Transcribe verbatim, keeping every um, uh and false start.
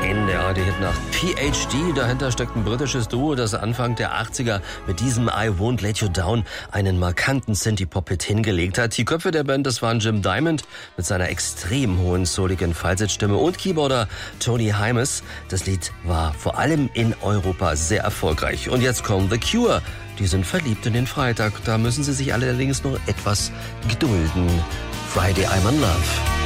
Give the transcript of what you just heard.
Train, ja, die Hit nach P H D. Dahinter steckt ein britisches Duo, das Anfang der achtziger mit diesem I Won't Let You Down einen markanten Synthie-Pop-Hit hingelegt hat. Die Köpfe der Band, das waren Jim Diamond mit seiner extrem hohen souligen Falsettstimme und Keyboarder Tony Hymas. Das Lied war vor allem in Europa sehr erfolgreich. Und jetzt kommt The Cure. Die sind verliebt in den Freitag. Da müssen sie sich allerdings noch etwas gedulden. Friday I'm in Love.